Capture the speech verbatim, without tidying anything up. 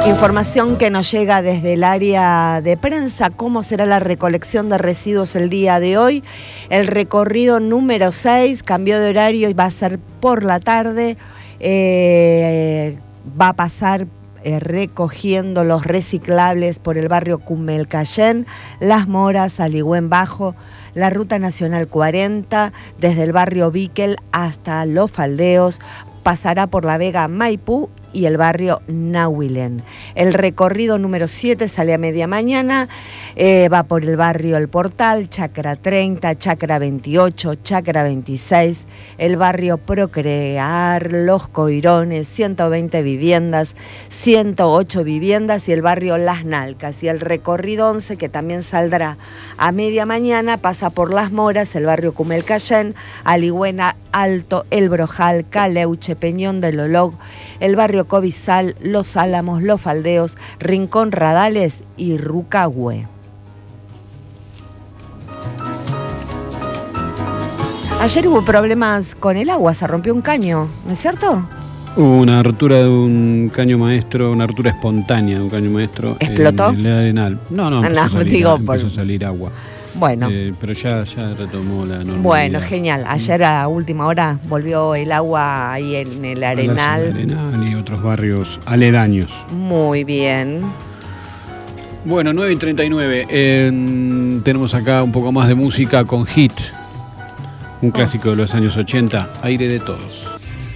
Información que nos llega desde el área de prensa. ¿Cómo será la recolección de residuos el día de hoy? El recorrido número seis cambió de horario y va a ser por la tarde. Eh, va a pasar eh, recogiendo los reciclables por el barrio Cumelcayén, Las Moras, Aligüén Bajo, la Ruta Nacional cuarenta, desde el barrio Víquel hasta Los Faldeos, pasará por la Vega Maipú y el barrio Nahuilén. El recorrido número siete sale a media mañana, eh, va por el barrio El Portal, Chacra treinta, Chacra veintiocho, Chacra veintiséis, el barrio Procrear, Los Coirones, ciento veinte viviendas, ciento ocho viviendas y el barrio Las Nalcas. Y el recorrido once, que también saldrá a media mañana, pasa por Las Moras, el barrio Cumelcayén, Aligüena Alto, El Brojal, Caleuche, Peñón del Olog, el barrio Cobizal, Los Álamos, Los Faldeos, Rincón Radales y Rucahue. Ayer hubo problemas con el agua, se rompió un caño, ¿no es cierto? Hubo una rotura de un caño maestro, una rotura espontánea de un caño maestro. ¿Explotó? En el Arenal. No, no, empezó, no, a, salir, digo, empezó por... a salir agua. Bueno. Eh, pero ya, ya retomó la normalidad. Bueno, genial. Ayer a última hora volvió el agua ahí en el Arenal. El Arenal y otros barrios aledaños. Muy bien. Bueno, nueve y treinta y nueve. Eh, tenemos acá un poco más de música con Hit. Un clásico de los años ochenta, Aire de Todos.